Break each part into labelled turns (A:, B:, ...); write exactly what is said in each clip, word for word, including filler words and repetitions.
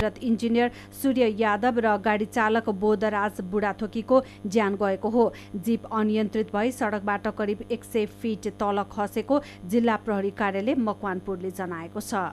A: कार्यरत इन्जिनियर सूर्य यादव र गाडी चालक बोधराज बुढाथोकीको ज्यान गएको हो। जीप अनियन्त्रित भई सडकबाट करिब एक सय फिट तल खसेको जिल्ला प्रहरी कार्यालय मकवानपुरले जनाएको छ।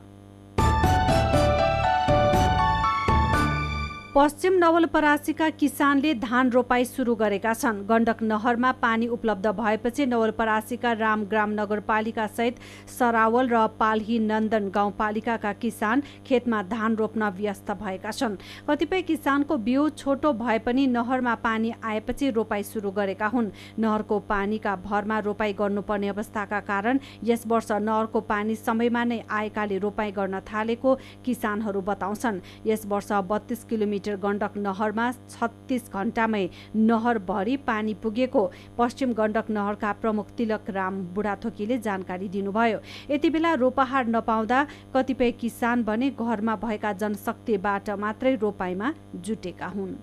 A: पश्चिम नवलपरासीका किसानले धान रोपाई सुरु गरेका छन्। गण्डक नहरमा पानी उपलब्ध भएपछि नवलपरासीका रामग्राम नगरपालिका सहित सरावल र पाल्ही नन्दन गाउँपालिकाका किसान खेतमा धान रोप्न व्यस्त भएका छन्। कतिपय किसानको बिउ छोटो भए पनि नहरमा पानी आएपछि रोपाई सुरु गरेका हुन्। नहरको पानीका भरमा रोपाई गर्नुपर्ने अवस्थाका कारण यस वर्ष नहरको पानी समयमा नै आएकाले रोपाई गर्न थालेको किसानहरू बताउँछन्। यस वर्ष बत्तीस किलोमिटर गण्डक नहरमा छत्तीस घण्टामै नहरभरि पानी पुगेको पश्चिम गण्डक नहरका प्रमुख तिलक राम बुढाथोकीले जानकारी दिनुभयो। यति बेला रोपाहार नपाउँदा कतिपय किसान भने घरमा भएका जनशक्तिबाट मात्रै रोपाईमा जुटेका हुन्।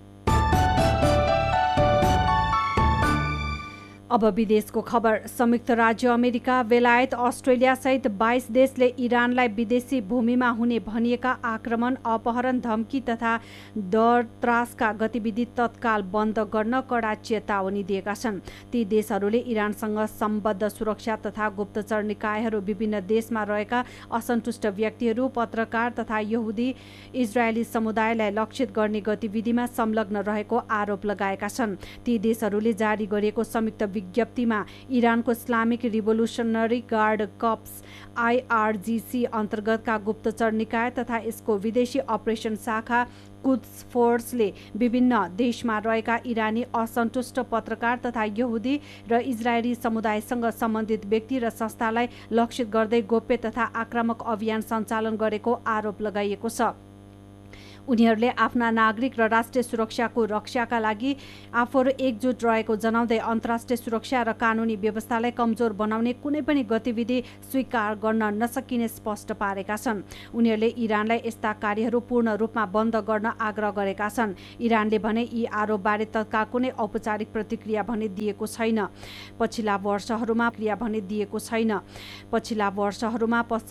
A: अब विदेशको खबर। संयुक्त राज्य अमेरिका, बेलायत, अस्ट्रेलिया सहित बाइस देशले इरानलाई विदेशी भूमिमा हुने भनिएका आक्रमण, अपहरण, धम्की तथा डर त्रासका गतिविधि तत्काल बन्द गर्न कडा चेतावनी दिएका छन्। ती देशहरूले इरानसँग सम्बद्ध सुरक्षा तथा गुप्तचर निकायहरू, विभिन्न देशमा रहेका असन्तुष्ट व्यक्तिहरू, पत्रकार तथा यहुदी इजरायली समुदायलाई लक्षित गर्ने गतिविधिमा संलग्न रहेको आरोप लगाएका छन्। ती देशहरूले जारी गरेको संयुक्त विज्ञप्तिमा इरानको Islamic revolutionary guard cups IRGC अन्तर्गतका गुप्तचर निकाय तथा यसको विदेशी अपरेसन शाखा कुद्स फोर्सले विभिन्न देशमा रहेका इरानी असन्तुष्ट पत्रकार तथा यहुदी र इजरायली समुदायसँग सम्बन्धित व्यक्ति र संस्थालाई लक्षित गर्दै गोप्य तथा आक्रामक अभियान सञ्चालन गरेको आरोप लगाइएको छ। उनीहरूले आफ्ना नागरिक र राष्ट्रिय सुरक्षाको रक्षाका लागि आफूहरू एकजुट रहेको जनाउँदै अन्तर्राष्ट्रिय सुरक्षा र कानुनी व्यवस्थालाई कमजोर बनाउने कुनै पनि गतिविधि स्वीकार गर्न नसकिने स्पष्ट पारेका छन्। उनीहरूले इरानलाई यस्ता कार्यहरू पूर्ण रूपमा बन्द गर्न आग्रह गरेका छन्। इरानले भने यी आरोपबारे तत्काल कुनै औपचारिक प्रतिक्रिया भने दिएको छैन। पछिल्ला वर्षहरूमा क्रिया भने दिएको छैन। पछिल्ला वर्षहरूमा